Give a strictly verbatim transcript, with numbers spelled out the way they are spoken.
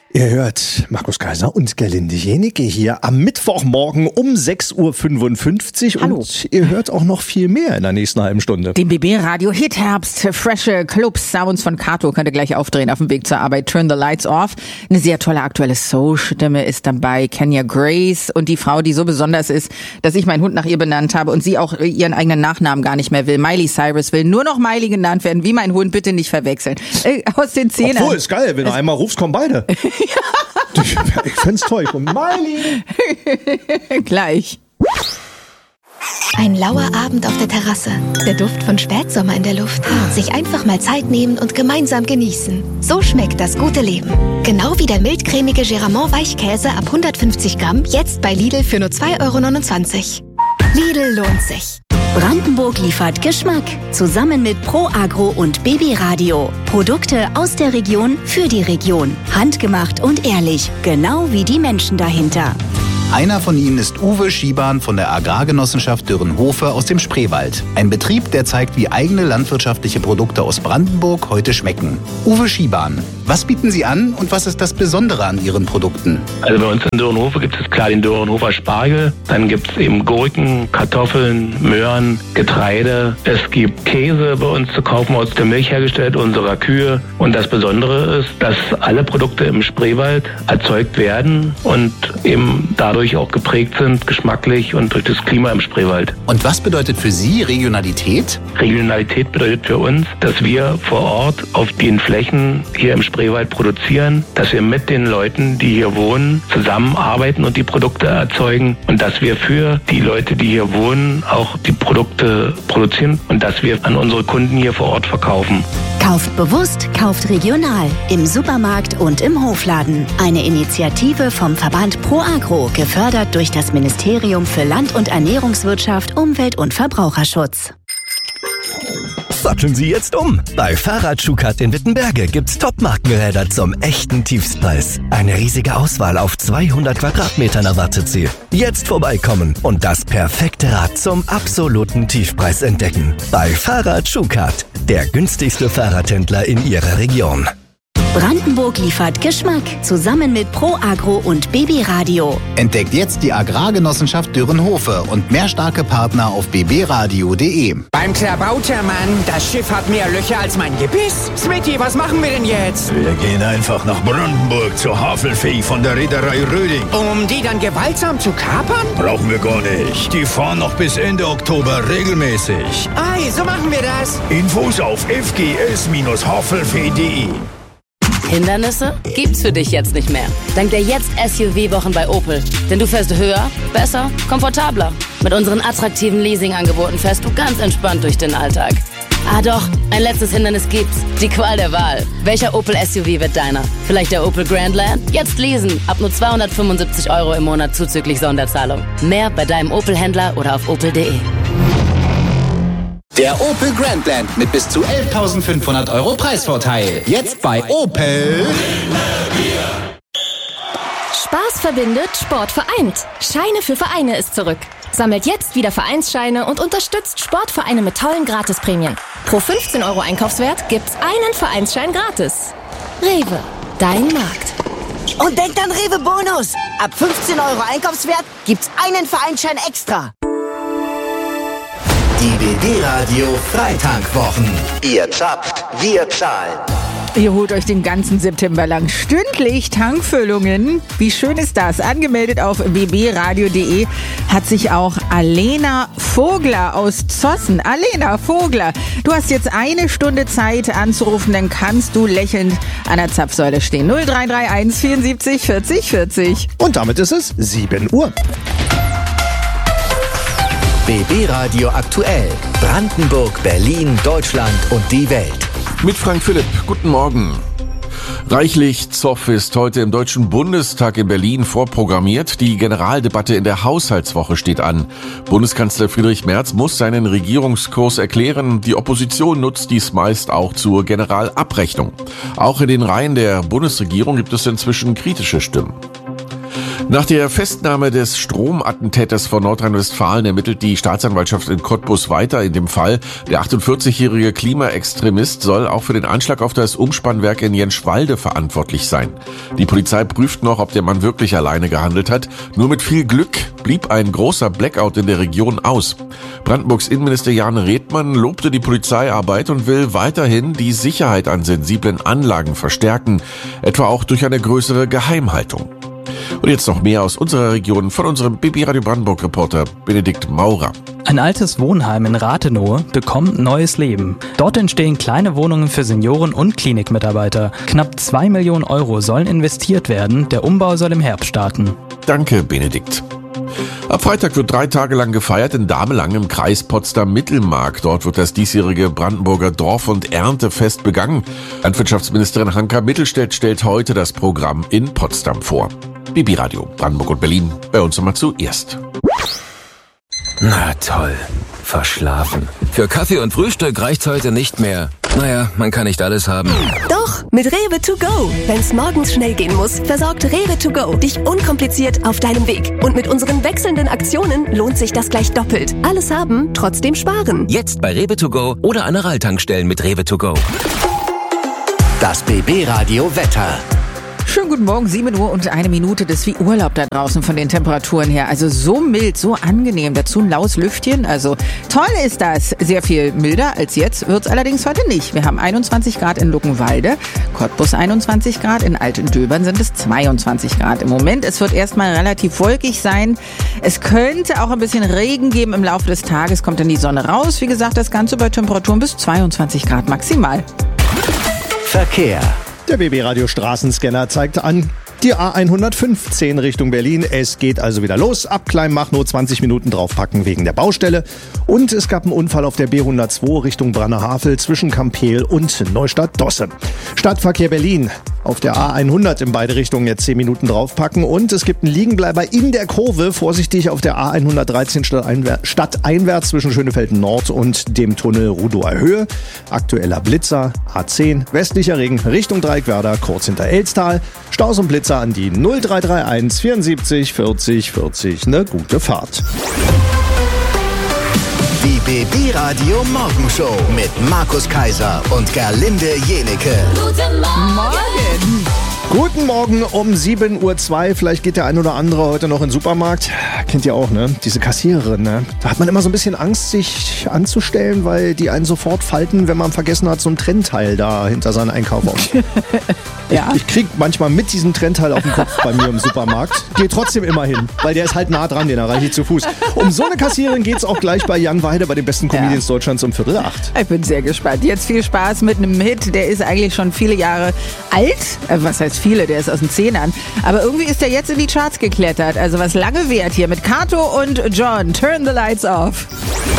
Ihr hört Markus Kaiser und Gerlinde Jenike hier am Mittwochmorgen um sechs Uhr fünfundfünfzig. Hallo. Und ihr hört auch noch viel mehr in der nächsten halben Stunde. Den B B Radio Hit Herbst, frische Clubs, Sounds von Kato könnt ihr gleich aufdrehen auf dem Weg zur Arbeit. Turn the Lights Off. Eine sehr tolle aktuelle Soul-Stimme ist dabei. Kenya Grace und die Frau, die so besonders ist, dass ich meinen Hund nach ihr benannt habe und sie auch ihren eigenen Nachnamen gar nicht mehr will. Miley Cyrus will nur noch Miley genannt werden, wie mein Hund, bitte nicht verwechseln. Äh, aus den Zähnen. Obwohl, ist geil, wenn du einmal rufst, kommen beide. Ja. Ich, ich find's toll. Ich komm, Miley. Gleich. Ein lauer Abend auf der Terrasse. Der Duft von Spätsommer in der Luft. Sich einfach mal Zeit nehmen und gemeinsam genießen. So schmeckt das gute Leben. Genau wie der mildcremige Geramont Weichkäse ab hundertfünfzig Gramm. Jetzt bei Lidl für nur zwei Euro neunundzwanzig. Lidl lohnt sich. Brandenburg liefert Geschmack. Zusammen mit Pro Agro und Baby Radio. Produkte aus der Region für die Region. Handgemacht und ehrlich. Genau wie die Menschen dahinter. Einer von ihnen ist Uwe Schiebahn von der Agrargenossenschaft Dürrenhofe aus dem Spreewald. Ein Betrieb, der zeigt, wie eigene landwirtschaftliche Produkte aus Brandenburg heute schmecken. Uwe Schiebahn, was bieten Sie an und was ist das Besondere an Ihren Produkten? Also bei uns in Dürrenhofe gibt es klar den Dürrenhofer Spargel, dann gibt es eben Gurken, Kartoffeln, Möhren, Getreide. Es gibt Käse bei uns zu kaufen, aus der Milch hergestellt, unserer Kühe. Und das Besondere ist, dass alle Produkte im Spreewald erzeugt werden und eben dadurch auch geprägt sind, geschmacklich und durch das Klima im Spreewald. Und was bedeutet für Sie Regionalität? Regionalität bedeutet für uns, dass wir vor Ort auf den Flächen hier im Spreewald produzieren, dass wir mit den Leuten, die hier wohnen, zusammenarbeiten und die Produkte erzeugen und dass wir für die Leute, die hier wohnen, auch die Produkte produzieren und dass wir an unsere Kunden hier vor Ort verkaufen. Kauft bewusst, kauft regional. Im Supermarkt und im Hofladen. Eine Initiative vom Verband Pro Agro, gefördert durch das Ministerium für Land- und Ernährungswirtschaft, Umwelt- und Verbraucherschutz. Satteln Sie jetzt um. Bei Fahrrad-Schukat in Wittenberge gibt's Top-Markenräder zum echten Tiefstpreis. Eine riesige Auswahl auf zweihundert Quadratmetern erwartet Sie. Jetzt vorbeikommen und das perfekte Rad zum absoluten Tiefpreis entdecken. Bei Fahrrad-Schukat, der günstigste Fahrradhändler in Ihrer Region. Brandenburg liefert Geschmack. Zusammen mit Pro Agro und Baby Radio. Entdeckt jetzt die Agrargenossenschaft Dürrenhofe und mehr starke Partner auf b b radio punkt d e. Beim Klabautermann, das Schiff hat mehr Löcher als mein Gebiss. Smitty, was machen wir denn jetzt? Wir gehen einfach nach Brandenburg zur Havelfee von der Reederei Röding. Um die dann gewaltsam zu kapern? Brauchen wir gar nicht. Die fahren noch bis Ende Oktober regelmäßig. Ei, so machen wir das. Infos auf f g s havelfee punkt d e. Hindernisse gibt's für dich jetzt nicht mehr. Dank der Jetzt S U V-Wochen bei Opel. Denn du fährst höher, besser, komfortabler. Mit unseren attraktiven Leasingangeboten fährst du ganz entspannt durch den Alltag. Ah doch, ein letztes Hindernis gibt's. Die Qual der Wahl. Welcher Opel S U V wird deiner? Vielleicht der Opel Grandland? Jetzt leasen. Ab nur zweihundertfünfundsiebzig Euro im Monat zuzüglich Sonderzahlung. Mehr bei deinem Opel-Händler oder auf opel punkt d e. Der Opel Grandland mit bis zu elftausendfünfhundert Euro Preisvorteil. Jetzt bei Opel. Spaß verbindet, Sport vereint. Scheine für Vereine ist zurück. Sammelt jetzt wieder Vereinsscheine und unterstützt Sportvereine mit tollen Gratisprämien. Pro fünfzehn Euro Einkaufswert gibt's einen Vereinsschein gratis. Rewe, dein Markt. Und denkt an Rewe Bonus. Ab fünfzehn Euro Einkaufswert gibt's einen Vereinsschein extra. Die B B Radio Freitankwochen. Ihr zappt, wir zahlen. Ihr holt euch den ganzen September lang stündlich Tankfüllungen. Wie schön ist das? Angemeldet auf b b radio punkt d e hat sich auch Alena Vogler aus Zossen. Alena Vogler, du hast jetzt eine Stunde Zeit anzurufen, dann kannst du lächelnd an der Zapfsäule stehen. null drei drei eins vierundsiebzig vierzig vierzig. Und damit ist es sieben Uhr. B B Radio aktuell. Brandenburg, Berlin, Deutschland und die Welt. Mit Frank Philipp. Guten Morgen. Reichlich Zoff ist heute im Deutschen Bundestag in Berlin vorprogrammiert. Die Generaldebatte in der Haushaltswoche steht an. Bundeskanzler Friedrich Merz muss seinen Regierungskurs erklären. Die Opposition nutzt dies meist auch zur Generalabrechnung. Auch in den Reihen der Bundesregierung gibt es inzwischen kritische Stimmen. Nach der Festnahme des Stromattentäters von Nordrhein-Westfalen ermittelt die Staatsanwaltschaft in Cottbus weiter in dem Fall. Der achtundvierzigjährige Klimaextremist soll auch für den Anschlag auf das Umspannwerk in Jenschwalde verantwortlich sein. Die Polizei prüft noch, ob der Mann wirklich alleine gehandelt hat. Nur mit viel Glück blieb ein großer Blackout in der Region aus. Brandenburgs Innenminister Jan Redmann lobte die Polizeiarbeit und will weiterhin die Sicherheit an sensiblen Anlagen verstärken, etwa auch durch eine größere Geheimhaltung. Und jetzt noch mehr aus unserer Region von unserem B B Radio Brandenburg Reporter Benedikt Maurer. Ein altes Wohnheim in Rathenow bekommt neues Leben. Dort entstehen kleine Wohnungen für Senioren und Klinikmitarbeiter. Knapp zwei Millionen Euro sollen investiert werden. Der Umbau soll im Herbst starten. Danke, Benedikt. Ab Freitag wird drei Tage lang gefeiert in Damelang im Kreis Potsdam-Mittelmark. Dort wird das diesjährige Brandenburger Dorf- und Erntefest begangen. Landwirtschaftsministerin Hanka Mittelstädt stellt heute das Programm in Potsdam vor. B B Radio Brandenburg und Berlin, bei uns nochmal zuerst. Na toll, verschlafen. Für Kaffee und Frühstück reicht's heute nicht mehr. Naja, man kann nicht alles haben. Doch, mit Rewe to go. Wenn's morgens schnell gehen muss, versorgt Rewe to go dich unkompliziert auf deinem Weg. Und mit unseren wechselnden Aktionen lohnt sich das gleich doppelt. Alles haben, trotzdem sparen. Jetzt bei Rewe to go oder an der Ralltankstellen mit Rewe to go. Das B B Radio Wetter. Schönen guten Morgen, sieben Uhr und eine Minute. Das ist wie Urlaub da draußen von den Temperaturen her. Also so mild, so angenehm. Dazu ein laues Lüftchen. Also toll ist das. Sehr viel milder als jetzt wird's allerdings heute nicht. Wir haben einundzwanzig Grad in Luckenwalde, Cottbus einundzwanzig Grad, in Altendöbern sind es zweiundzwanzig Grad im Moment. Es wird erstmal relativ wolkig sein. Es könnte auch ein bisschen Regen geben im Laufe des Tages. Kommt dann die Sonne raus. Wie gesagt, das Ganze bei Temperaturen bis zweiundzwanzig Grad maximal. Verkehr. Der B B Radio Straßenscanner zeigt an, die A hundertfünfzehn Richtung Berlin. Es geht also wieder los. Ab Kleinmach nur zwanzig Minuten draufpacken wegen der Baustelle. Und es gab einen Unfall auf der B hundertzwei Richtung Brannerhavel zwischen Kampeel und Neustadt-Dosse. Stadtverkehr Berlin. Auf der A hundert in beide Richtungen jetzt zehn Minuten draufpacken. Und es gibt einen Liegenbleiber in der Kurve. Vorsichtig auf der A hundertdreizehn stadteinwärts zwischen Schönefelden Nord und dem Tunnel Rudower Höhe. Aktueller Blitzer A zehn. Westlicher Ring Richtung Dreieckwerder kurz hinter Elstal. Staus und Blitzer an die null drei drei eins vierundsiebzig vierzig vierzig. Eine gute Fahrt. Die B B Radio Morgenshow mit Markus Kaiser und Gerlinde Jenecke. Guten Morgen. Guten Morgen um sieben Uhr zwei. Vielleicht geht der ein oder andere heute noch in den Supermarkt. Kennt ihr auch, ne? Diese Kassiererin, ne? Da hat man immer so ein bisschen Angst, sich anzustellen, weil die einen sofort falten, wenn man vergessen hat, so ein Trennteil da hinter seinen Einkauf auf. Ja. Ich, ich krieg manchmal mit diesem Trennteil auf den Kopf bei mir im Supermarkt. Geh trotzdem immer hin, weil der ist halt nah dran, den erreiche ich zu Fuß. Um so eine Kassiererin geht's auch gleich bei Jan Weide, bei den besten Comedians ja. Deutschlands um Viertel acht. Ich bin sehr gespannt. Jetzt viel Spaß mit einem Hit, der ist eigentlich schon viele Jahre alt. Äh, was heißt viele? Der ist aus den Zehnern. Aber irgendwie ist der jetzt in die Charts geklettert. Also was lange währt hier mit Kato und John. Turn the Lights Off.